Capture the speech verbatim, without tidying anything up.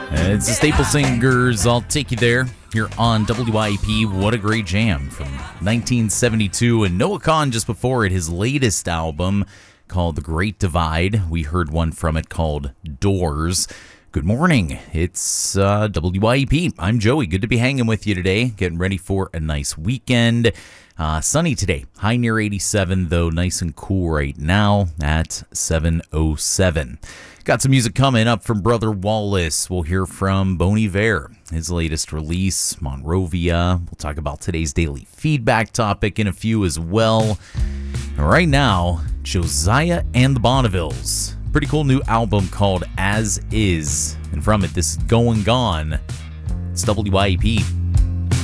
It's the Staple Singers. I'll take you there. Here on W I P. What a great jam from nineteen seventy-two. And Noah Kahan just before it, his latest album called The Great Divide. We heard one from it called Doors. Good morning. It's uh, W I P. I'm Joey. Good to be hanging with you today. Getting ready for a nice weekend. Uh, sunny today. High near eighty-seven, though nice and cool right now at seven oh seven. Got some music coming up from Brother Wallace. We'll hear from Bon Iver, his latest release, Monrovia. We'll talk about today's daily feedback topic in a few as well. And right now, Josiah and the Bonnevilles. Pretty cool new album called As Is. And from it, this is Going Gone. It's W I P.